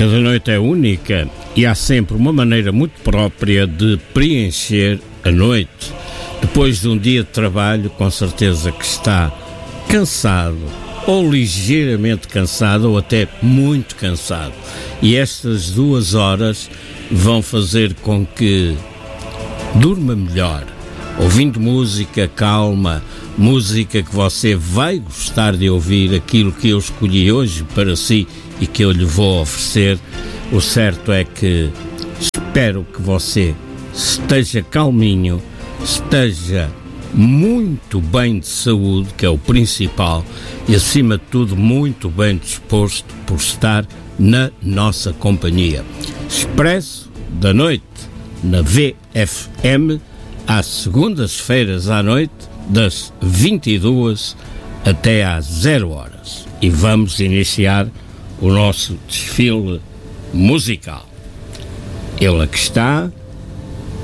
Cada noite é única e há sempre uma maneira muito própria de preencher a noite. Depois de um dia de trabalho, com certeza que está cansado, ou ligeiramente cansado, ou até muito cansado. E estas 2 horas vão fazer com que durma melhor, ouvindo música calma, música que você vai gostar de ouvir, aquilo que eu escolhi hoje para si e que eu lhe vou oferecer. O certo é que espero que você esteja calminho, esteja muito bem de saúde, que é o principal, e acima de tudo muito bem disposto por estar na nossa companhia. Expresso da Noite, na VFM, às segundas-feiras à noite, das 22 até às 0 horas. E vamos iniciar o nosso desfile musical. Ele aqui está,